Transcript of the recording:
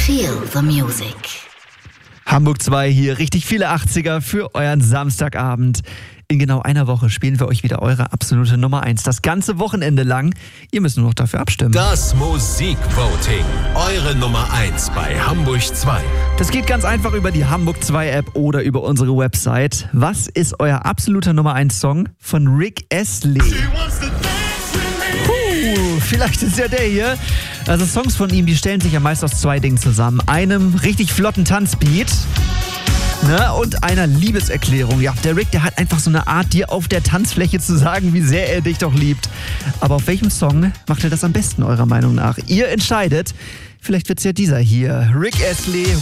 Feel the Music. Hamburg 2 hier, richtig viele 80er für euren Samstagabend. In genau einer Woche spielen wir euch wieder eure absolute Nummer 1. Das ganze Wochenende lang. Ihr müsst nur noch dafür abstimmen. Das Musikvoting. Eure Nummer 1 bei Hamburg 2. Das geht ganz einfach über die Hamburg 2 App oder über unsere Website. Was ist euer absoluter Nummer 1 Song von Rick Astley? Vielleicht ist ja der hier. Also Songs von ihm, die stellen sich ja meist aus zwei Dingen zusammen. Einem richtig flotten Tanzbeat, ne, und einer Liebeserklärung. Ja, der Rick, der hat einfach so eine Art, dir auf der Tanzfläche zu sagen, wie sehr er dich doch liebt. Aber auf welchem Song macht er das am besten, eurer Meinung nach? Ihr entscheidet. Vielleicht wird's ja dieser hier. Rick Astley.